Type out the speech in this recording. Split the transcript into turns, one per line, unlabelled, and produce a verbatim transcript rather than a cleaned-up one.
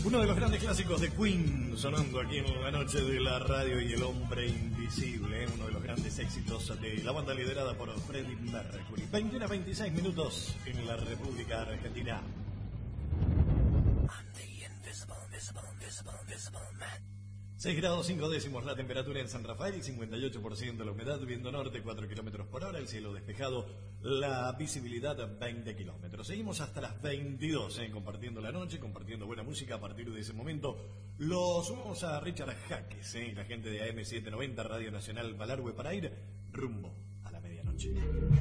Uno de los grandes clásicos de Queen sonando aquí en la noche de la radio y El hombre invisible, uno de los grandes éxitos de la banda liderada por Freddie Mercury. veintiuno a veintiséis minutos en la República Argentina. seis grados cinco décimos la temperatura en San Rafael, cincuenta y ocho por ciento la humedad, viento norte cuatro kilómetros por hora, el cielo despejado, la visibilidad veinte kilómetros. Seguimos hasta las veintidós, eh, compartiendo la noche, compartiendo buena música. A partir de ese momento lo sumamos a Richard Jaques, eh, la gente de A M setecientos noventa, Radio Nacional Malargüe, para ir rumbo a la medianoche.